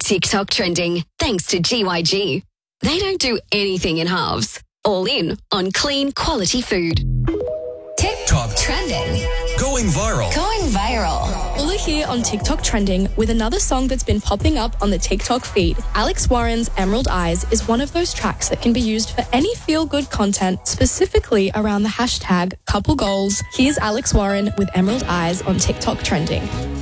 TikTok trending, thanks to GYG. They don't do anything in halves. All in on clean, quality food. TikTok trending. Going viral. Going viral. All are here on TikTok trending with another song that's been popping up on the TikTok feed. Alex Warren's Emerald Eyes is one of those tracks that can be used for any feel-good content, specifically around the hashtag couple goals. Here's Alex Warren with Emerald Eyes on TikTok trending.